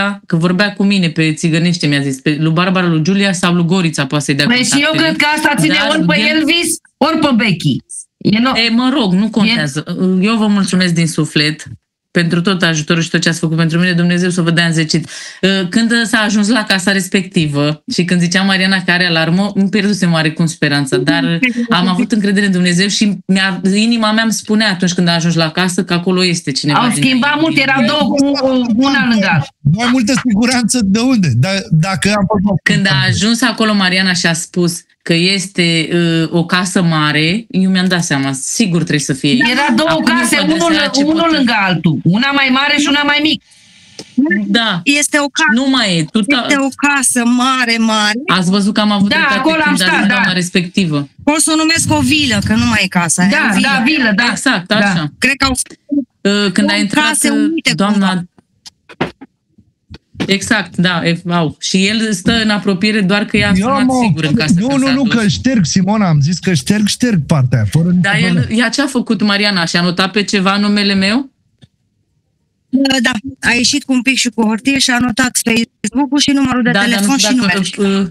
Giulia, că vorbea cu mine pe țigănește, mi-a zis, lui Barbara, lui Giulia sau lui Gorița poate să-i dea contactele. Și eu cred că asta ține ori pe Elvis, ori pe Becky. Mă rog, nu contează. Eu vă mulțumesc din suflet pentru tot ajutorul și tot ce ați făcut pentru mine. Dumnezeu să vă dea înzecit. Când s-a ajuns la casa respectivă și când zicea Mariana că are alarmă, îmi pierdusem oarecum speranța, dar am avut încredere în Dumnezeu și inima mea îmi spunea atunci când a ajuns la casă că acolo este cineva. Au schimbat mult, erau două cu una lângă alta. Mai multă siguranță de unde? Dacă am fost... Când a ajuns acolo Mariana și a spus că este o casă mare, eu mi-am dat seama, sigur trebuie să fie. Era două case, unul lângă altul. Una mai mare și una mai mică. Da. Este o casă. Nu mai e. Este o casă mare. Ați văzut că am avut acolo am stat, doamna respectivă. Pot să o numesc o vilă, că nu mai e casa. Da, vilă, da. Exact, așa. Cred că au când a intrat doamna... Exact, da, și el stă în apropiere doar că i-a sunat sigur în casă. Nu, că șterg, Simona, am zis că șterg partea aia. Dar ea ce a făcut, Mariana? Și-a notat pe ceva numele meu? Da, a ieșit cu un pic și cu hârtie și a notat Facebook-ul și numărul de telefon și numele.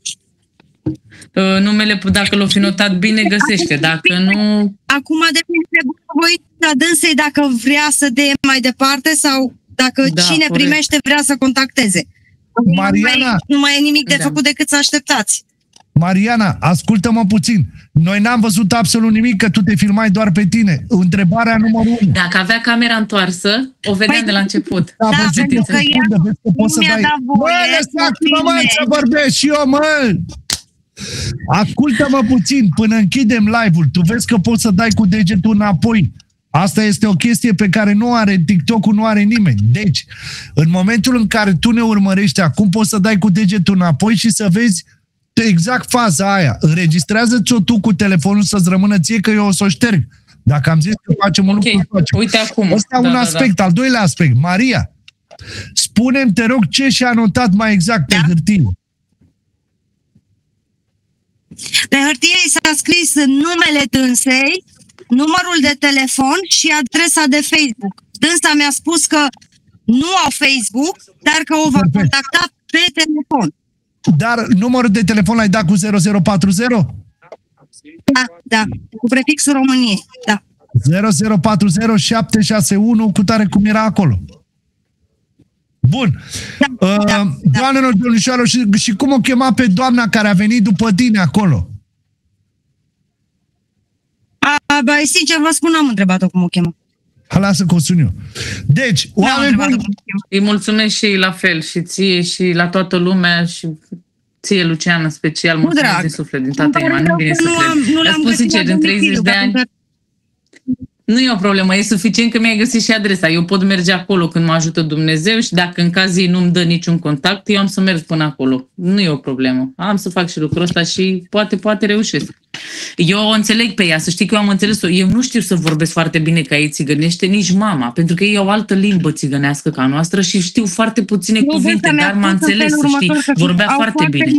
Numele, dacă l-o fi notat bine, găsește. Dacă nu... Acum depinde de voința dânsei dacă vrea să dea mai departe sau dacă cine primește vrea să contacteze. Mariana, nu mai e nimic de făcut decât să așteptați. Mariana, ascultă-mă puțin. Noi n-am văzut absolut nimic, că tu te filmai doar pe tine. Întrebarea numărul 1. Dacă avea camera întoarsă, o vedeam de la început. Da, pentru că ea nu mi-a dat voie. Lăsați-mă, să vorbesc și eu, mă! Ascultă-mă puțin, până închidem live-ul. Tu vezi că poți să dai cu degetul înapoi. Asta este o chestie pe care nu are TikTok-ul, nu are nimeni. Deci, în momentul în care tu ne urmărești acum, poți să dai cu degetul înapoi și să vezi exact faza aia. Înregistrează-ți-o tu cu telefonul să-ți rămână ție, că eu o să o șterg. Dacă am zis că facem un lucru, facem. Uite acum. Ăsta e un aspect. Al doilea aspect. Maria, spune-mi, te rog, ce și-a notat mai exact pe hârtie. Pe hârtie s-a scris numele dânsei, numărul de telefon și adresa de Facebook. Dânsa mi-a spus că nu au Facebook, dar că o va contacta pe telefon. Dar numărul de telefon l-ai dat cu 0040? Da, cu prefixul României, da. 0040 761, cu tare cum era acolo. Bun. Doamnelor, domnișoarelor, și cum o chema pe doamna care a venit după tine acolo? Sincer, vă spun, am întrebat-o cum o chemă. Lasă că o sun eu. Deci, oameni buni, îi mulțumesc și la fel, și ție, și la toată lumea, și ție, Luciana, special, mulțumesc din suflet, din toată inima. Nu vine să cred. Îți spun sincer, în 30 de ani, nu e o problemă, e suficient că mi-ai găsit și adresa. Eu pot merge acolo când mă ajută Dumnezeu și dacă în caz ei nu-mi dă niciun contact, eu am să merg până acolo. Nu e o problemă. Am să fac și lucrul ăsta și poate reușesc. Eu o înțeleg pe ea, să știi că eu am înțeles-o. Eu nu știu să vorbesc foarte bine ca ei țigănește, nici mama, pentru că ei au o altă limbă țigănească ca noastră și știu foarte puține cuvinte, dar m-a înțeles, să știi. Vorbea foarte bine.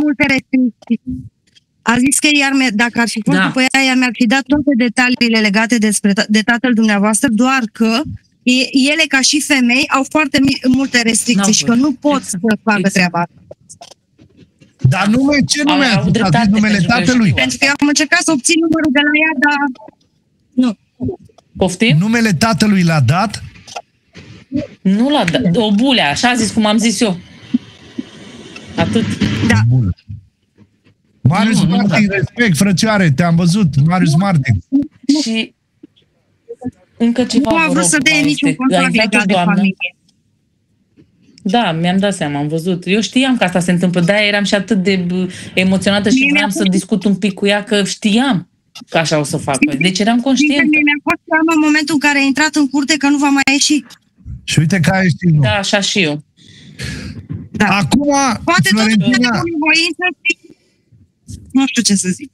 A zis că dacă ar fi fost după ea mi-ar fi dat toate detaliile legate de tatăl dumneavoastră, doar că ele, ca și femei, au foarte multe restricții și că nu pot să facă treaba. Dar ce nume a zis numele tatălui? Pentru că eu am încercat să obțin numărul de la ea, dar nu. Poftim? Numele tatălui l-a dat? Nu l-a dat. O bulea, așa a zis cum am zis eu. Atât. Da. Marius Martin, respect, frățioare, te-am văzut, Marius Martin. Și încă ceva, nu a vrut să dea niciun contact legat de familie. Da, mi-am dat seama, am văzut. Eu știam că asta se întâmplă, de-aia eram și atât de emoționată și vreau să discut un pic cu ea, că știam că așa o să facă. Deci eram conștientă. Mi-a fost seama în momentul în care a intrat în curte că nu va mai ieși. Și uite că a ieșit, nu? Da, așa și eu. Da. Acum, poate Florentina... tot voință, nu știu ce să zic.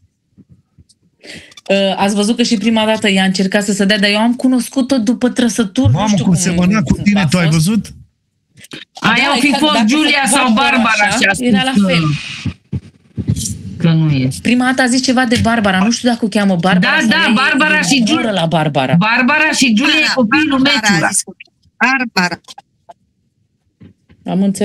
Ați văzut că și prima dată ea a încercat să se dea, dar eu am cunoscut-o după trăsături. Mamă, cum semăna cu tine, tu ai văzut? Aia au fi fost Giulia sau Barbara. Era la fel. Că nu este. Prima dată a zis ceva de Barbara, nu știu dacă o cheamă Barbara. Da, Barbara și Giulia. La Barbara. Barbara și Giulia e copilul Mețula. Barbara. Am înțeles.